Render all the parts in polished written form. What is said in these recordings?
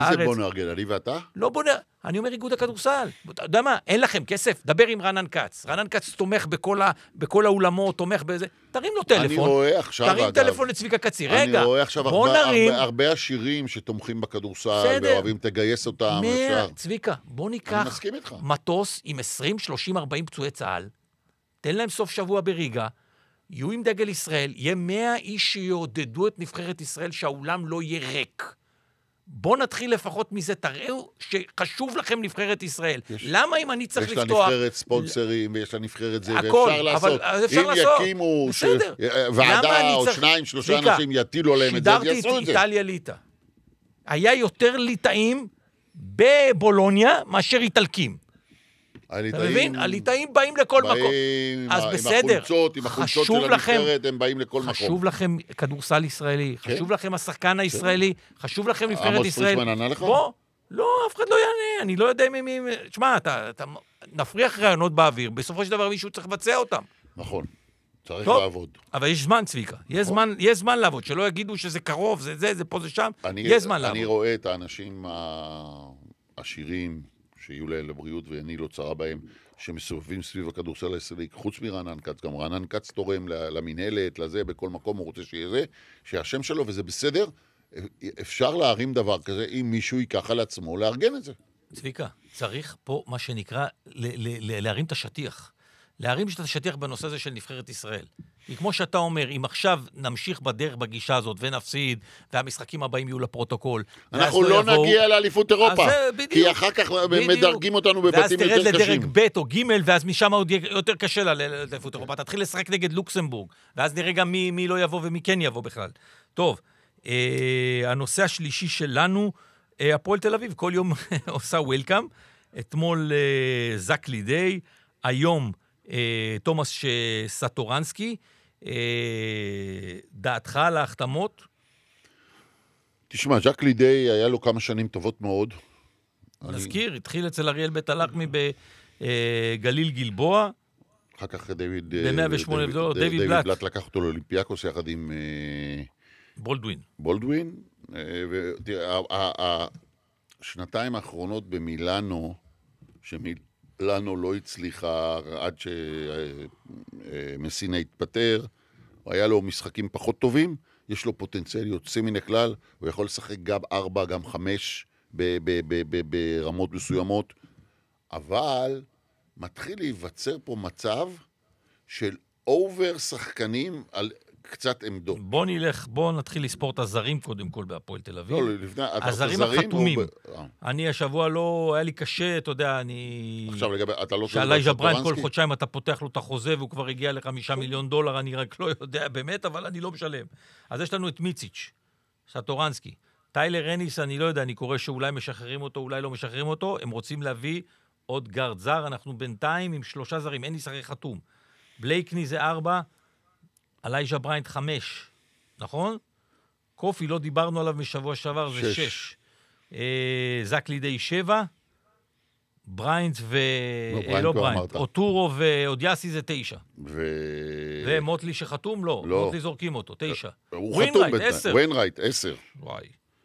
זה בוא נארגן, אני ואתה? לא בוא נארגן, אני אומר איגוד הכדורסל. אתה יודע מה, אין לכם כסף? דבר עם רנן קץ. רנן קץ תומך בכל האולמות, תומך בזה. תרים לו טלפון. אני רואה עכשיו, תרים טלפון לצביקה קציר. רגע, אני רואה עכשיו הרבה עשירים שתומכים בכדורסל, ואוהבים תגייס אותם. צביקה, בוא ניקח מטוס עם 20, 30, 40 פצועי צה"ל, תן להם סוף שבוע בריגה, יהיו עם דגל ישראל, יהיה 100 איש שיעודדו את נבחרת ישראל שהאולם לא יהיה ריק. בוא נתחיל לפחות מזה, תראו שחשוב לכם נבחרת ישראל. למה אם אני צריך לפתוח... יש לה נבחרת ספונסרים, ויש לה נבחרת זה, ואפשר לעשות. אם יקימו ועדה או 2-3 אנשים יטילו עליהם את זה, יעשו את זה. שידרתי את איטליה ליטא. היה יותר ליטאים בבולוניה מאשר איטלקים. אתה מבין? הליטאים באים לכל מקום. אז בסדר, עם החולצות של הנבחרת, הם באים לכל מקום. חשוב לכם כדורסל ישראלי, חשוב לכם השחקן הישראלי, חשוב לכם נבחרת ישראל. עמוס פרישמן ענה לך? לא, אף אחד לא יענה, אני לא יודע מי... תשמע, אתה נפריח רעיונות באוויר, בסופו של דבר מישהו צריך לבצע אותם. נכון, צריך לעבוד. אבל יש זמן, צביקה, יש זמן לעבוד, שלא יגידו שזה קרוב, זה פה, זה שם, יש זמן לעבוד. אני רואה את האנשים העשירים, שיהיו לבריאות ואני לא צרה בהם, שמסובבים סביב הכדורסל הישראלי, חוץ מרענן קץ, גם רענן קץ תורם למנהלת, לזה, בכל מקום הוא רוצה שיהיה זה, שהשם שלו, וזה בסדר, אפשר להרים דבר כזה, אם מישהו ייקח על עצמו לארגן את זה. צביקה, צריך פה מה שנקרא, להרים את השטיח. להרים את השטיח בנושא הזה של נבחרת ישראל. כי כמו שאתה אומר, אם עכשיו נמשיך בדרך בגישה הזאת ונפסיד, והמשחקים הבאים יהיו לפרוטוקול, אנחנו לא נגיע לאליפות אירופה, כי אחר כך מדרגים אותנו בבתים יותר קשים. ואז תרד לדרג ב' או ג', ואז משם עוד יותר קשה לאליפות אירופה. תתחיל לשחק נגד לוקסמבורג, ואז נראה גם מי לא יבוא ומי כן יבוא בכלל. טוב, הנושא השלישי שלנו, הפועל תל אביב, כל יום עושה וולקאם, אתמול זק לידי, היום תומאס סטורנסקי, דעתך על ההחתמות? תשמע, ז'ק לידי היה לו כמה שנים טובות מאוד. נזכיר, התחיל אצל אריאל בית הלחמי בגליל גלבוע. אחר כך דיוויד בלאט לקח אותו לאולימפיאקוס יחד עם בולדווין. השנתיים האחרונות במילאנו, לנו לא הצליחה עד שמסינה התפטר, היה לו משחקים פחות טובים, יש לו פוטנציאל יוצא מן הכלל, הוא יכול לשחק גם 4, גם 5 ברמות מסוימות, אבל מתחיל להיווצר פה מצב של אובר שחקנים על קצת עמדות. בוא נתחיל לספור את הזרים קודם כל בהפועל תל אביב. לא, לפני, הזרים החתומים. אני השבוע לא, היה לי קשה, אתה יודע, עכשיו לגבי, אתה לא שאלי ז'בריין כל חודשיים אתה פותח לו את החוזה, והוא כבר הגיע ל$5 מיליון, אני רק לא יודע באמת, אבל אני לא משלם. אז יש לנו את מיציץ', סטורנסקי. טיילר רניס, אני לא יודע, אני קורא שאולי משחררים אותו, אולי לא משחררים אותו, הם רוצים להביא עוד גארד זר, אנחנו בינתיים עם 3 זרים, אין לי שחק חתום. בלייקני זה 4, אלייג'ה בריינט 5, נכון? קופי, לא דיברנו עליו משבוע שעבר, זה 6. זק לידי 7, בריינט לא בריינט, אוטורו ואודיאסי זה 9. ומוטלי שחתום? לא, מוטלי זורקים אותו, 9. הוא חתום בינתיים, וויינרייט 10. וואי.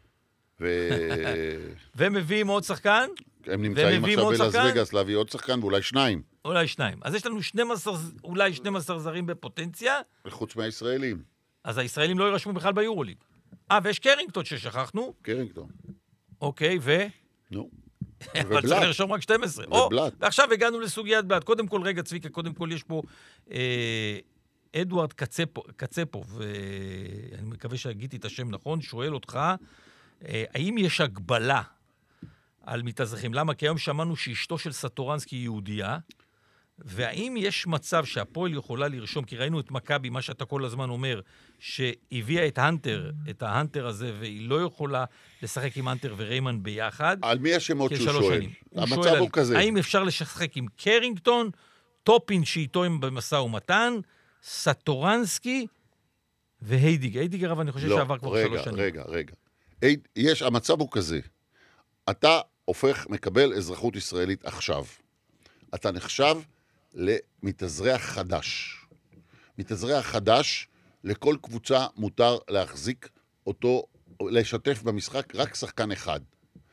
ומביאים עוד שחקן? הם נמצאים עכשיו בלאס וגאס להביא עוד שחקן, ואולי 2. אולי 2. אז יש לנו אולי 12 זרים בפוטנציה. חוץ מהישראלים. אז הישראלים לא יירשמו בכלל ביורוליג. ויש קרינגטון ששכחנו. קרינגטון. אוקיי, נו. אבל צריך לרשום רק 12. ועכשיו הגענו לסוגיית בלאט. קודם כל, רגע, צביקה, קודם כל יש פה אדוארד קצפוב, ואני מקווה שהגיתי את השם נכון, שואל אותך, האם יש הגבלה על מתאזרחים? למה? כי היום שמענו שאשתו של סטורנסקי יהודייה, והאם יש מצב שהפועל יכולה לרשום, כי ראינו את מכבי, מה שאתה כל הזמן אומר, שהביאה את ההנטר הזה, והיא לא יכולה לשחק עם הנטר וריימן ביחד. על מי השמות שהוא שואל? המצב הוא כזה. האם אפשר לשחק עם קרינגטון, טופין שאיתו הם במשא ומתן, סטורנסקי והיידיגר. היידיגר, אבל אני חושב שעבר כבר 3 שנים. רגע. המצב הוא כזה. אתה מקבל אזרחות ישראלית עכשיו. אתה נחשב למתאזרח חדש. מתאזרח חדש, לכל קבוצה מותר להחזיק אותו, לשתף במשחק רק שחקן אחד.